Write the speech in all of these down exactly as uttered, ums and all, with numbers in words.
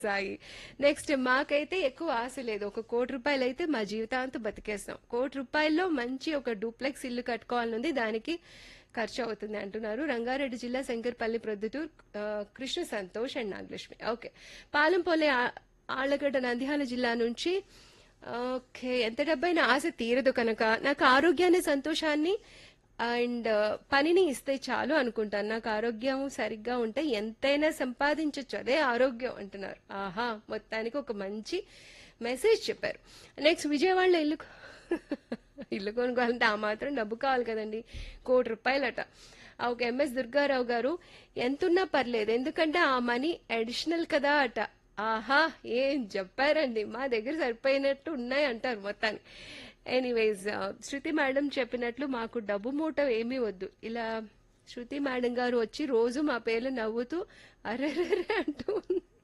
Sai. Next మాకైతే ఎక్కువ ఆశ లేదు. ఒక కోటి రూపాయలైతే మా జీవితాంతం బతికేస్తాం. కోటి రూపాయల్లో మంచి ఒక డూప్లెక్స్ ఇల్లు కట్టుకోవాలనుంది. దానికి ఖర్చు అవుతుంది అంటున్నారు. రంగారెడ్డి జిల్లా శంకర్పల్లి ప్రొద్దుటూరు ఆ, కృష్ణ సంతోష్ అండ్ నాగలక్ష్మి. ఓకే. పాలంపోలే ఆ- ఆళ్లగడ్డ నంద్యాల జిల్లా నుంచి ఓకే. ఎంత డబ్బైనా ఆశ తీరదు కనుక నాకు ఆరోగ్యాన్ని సంతోషాన్ని అండ్ పనిని ఇస్తే చాలు అనుకుంటాను. నాకు ఆరోగ్యం సరిగ్గా ఉంటే ఎంతైనా సంపాదించవచ్చు. అదే ఆరోగ్యం అంటున్నారు. ఆహా, మొత్తానికి ఒక మంచి మెసేజ్ చెప్పారు. నెక్స్ట్ విజయవాడలో ఇల్లు కొ- ఇల్లు కొనుక్కోవాలంటే ఆ మాత్రం డబ్బు కావాలి కదండి. కోటి రూపాయలట. ఆ, ఒక ఎంఎస్ దుర్గారావు గారు ఎంతున్నా పర్లేదు ఎందుకంటే ఆ మనీ అడిషనల్ కదా అట. ఆహా, ఏం చెప్పారండి. మా దగ్గర సరిపోయినట్టు ఉన్నాయి అంటారు మొత్తాన్ని. ఎనీవేస్, శృతి మేడం చెప్పినట్లు మాకు డబ్బు మూట ఏమీ వద్దు. ఇలా శృతి మేడం గారు వచ్చి రోజు మా పేర్లు నవ్వుతూ అరెరెరే అంటూ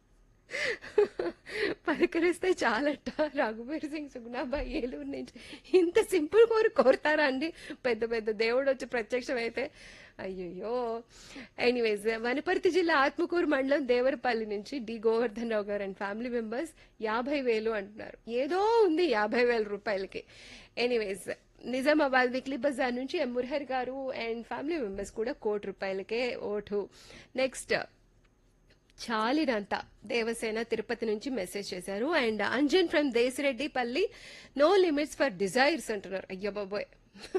పలకరిస్తే చాలట. రఘువీర్ సింగ్ సుగుణాబాయి ఏలూరు నుంచి. ఇంత సింపుల్ కోరి కోరుతారా అండి? పెద్ద పెద్ద దేవుడు వచ్చి ప్రత్యక్షం అయితే అయ్యయ్యో. ఎనీవేస్, వనపర్తి జిల్లా ఆత్మకూరు మండలం దేవరపల్లి నుంచి డి గోవర్ధన్ రావు గారు అండ్ ఫ్యామిలీ మెంబర్స్ యాభై వేలు అంటున్నారు. ఏదో ఉంది యాభై వేల రూపాయలకి. ఎనీవేస్, నిజామాబాద్ వీక్లీ బజార్ నుంచి ఎం మురహర్ గారు అండ్ ఫ్యామిలీ మెంబర్స్ కూడా కోటి రూపాయలకే ఓటు. నెక్స్ట్ చాలినంత దేవసేన తిరుపతి నుంచి మెసేజ్ చేశారు. అండ్ అంజన్ ఫ్రమ్ దేశిరెడ్డి పల్లి నో లిమిట్స్ ఫర్ డిజైర్స్ అంటున్నారు. అయ్యో బాబోయ్,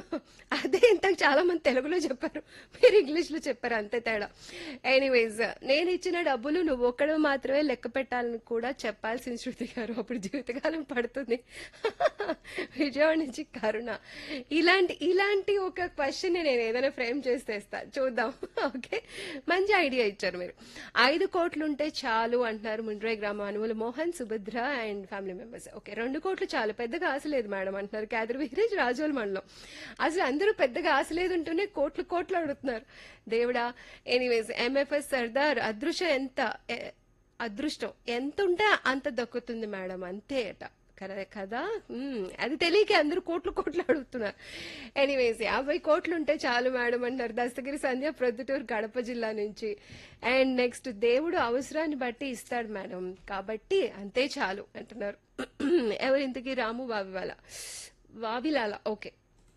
అదే ఇంతకు చాలా మంది తెలుగులో చెప్పారు, మీరు ఇంగ్లీష్ లో చెప్పారు, అంతే తేడా. ఎనీవేస్, నేను ఇచ్చిన డబ్బులు నువ్వు ఒక్కడు మాత్రమే లెక్క పెట్టాలని కూడా చెప్పాల్సింది శృతి గారు, అప్పుడు జీవితకాలం పడుతుంది. విజయవాడ నుంచి కరుణ. ఇలాంటి ఇలాంటి ఒక క్వశ్చన్ నేను ఏదైనా ఫ్రేమ్ చేసి తెస్తా, చూద్దాం. ఓకే, మంచి ఐడియా ఇచ్చారు మీరు. ఐదు కోట్లుంటే చాలు అంటున్నారు ముండ్రాయి గ్రామ అనువులు Mohan Subhadra and family members. Okay, రెండు కోట్లు చాలు, పెద్దగా ఆశ లేదు మేడం అంటున్నారు క్యాదర్ విహరేజ్ రాజోల్ మండలం. అసలు అందరూ పెద్దగా ఆశ లేదంటూనే కోట్లు కోట్లు అడుగుతున్నారు దేవుడా. ఎనీవేస్, ఎంఎఫ్ఎస్ సర్దార్ అదృష్టం ఎంత ఎ- అదృష్టం ఎంత ఉంటే అంత దక్కుతుంది మేడం, అంతే అట. కదా కదా. మ్మ్. అది తెలియక అందరూ కోట్లు కోట్లు అడుగుతున్నారు. ఎనీవేస్, యాభై కోట్లు ఉంటే చాలు మేడం అంటారు దస్తగిరి సంధ్య ప్రొద్దుటూరు కడప జిల్లా నుంచి. అండ్ నెక్స్ట్, దేవుడు అవసరాన్ని బట్టి ఇస్తాడు మేడం కాబట్టి అంతే చాలు అంటున్నారు. ఎవరింతకి రాము వావివాల వావిలాల. ఓకే.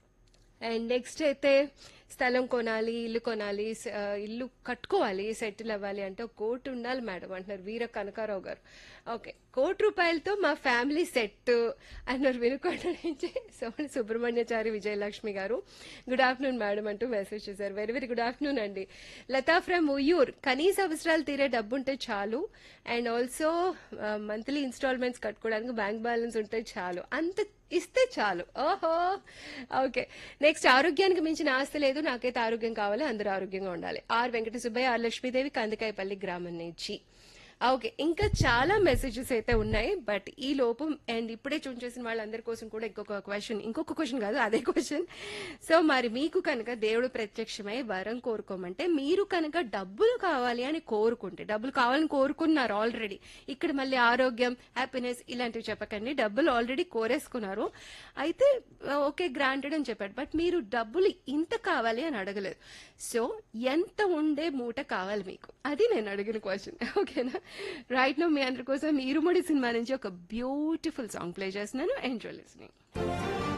అండ్ నెక్స్ట్ అయితే స్థలం కొనాలి, ఇల్లు కొనాలి, స- ఆ, ఇల్లు కట్టుకోవాలి, సెటిల్ అవ్వాలి అంటే ఒక కోటి ఉండాలి మేడం అంటున్నారు వీర కనకారావు గారు. ఓకే, కోటి రూపాయలతో మా ఫ్యామిలీ సెట్ అన్నారు వినుకొండ నుంచి సోమని సుబ్రహ్మణ్యచారి విజయలక్ష్మి గారు. గుడ్ ఆఫ్టర్నూన్ మేడం అంటూ మెసేజ్ చేశారు. వెరీ వెరీ గుడ్ ఆఫ్టర్నూన్ అండి. లతా ఫ్రమ్ ఉయ్యూర్, కనీస అవసరాలు తీరే డబ్బు ఉంటే చాలు అండ్ ఆల్సో మంత్లీ ఇన్స్టాల్మెంట్స్ కట్టుకోవడానికి బ్యాంక్ బ్యాలెన్స్ ఉంటే చాలు, అంత ఇస్తే చాలు. ఓహో. ఓకే. నెక్స్ట్, ఆరోగ్యానికి మించిన ఆస్తి లేదు, నాకైతే ఆరోగ్యం కావాలి, అందరూ ఆరోగ్యంగా ఉండాలి. ఆర్ వెంకట సుబ్బయ్య, ఆర్ లక్ష్మీదేవి, కందికాయపల్లి గ్రామం నుంచి. ఓకే, ఇంకా చాలా మెసేజెస్ అయితే ఉన్నాయి బట్ ఈ లోపు అండ్ ఇప్పుడే చూన్ చేసిన వాళ్ళందరి కోసం కూడా ఇంకొక క్వశ్చన్, ఇంకొక క్వశ్చన్ కాదు అదే క్వశ్చన్. సో మరి మీకు కనుక దేవుడు ప్రత్యక్షమై వరం కోరుకోమంటే, మీరు కనుక డబ్బులు కావాలి అని కోరుకుంటే, డబ్బులు కావాలని కోరుకున్నారు ఆల్రెడీ, ఇక్కడ మళ్ళీ ఆరోగ్యం హ్యాపీనెస్ ఇలాంటివి చెప్పకండి, డబ్బులు ఆల్రెడీ కోరేసుకున్నారు. అయితే ఓకే గ్రాంటెడ్ అని చెప్పాడు, బట్ మీరు డబ్బులు ఇంత కావాలి అని అడగలేదు. సో ఎంత ఉండే మూట కావాలి మీకు, అది నేను అడిగిన క్వశ్చన్. ఓకేనా. రైట్ నో మీ అందరి కోసం ఇరుముడి సినిమా నుంచి ఒక బ్యూటిఫుల్ సాంగ్ ప్లే చేస్తున్నాను. Enjoy listening.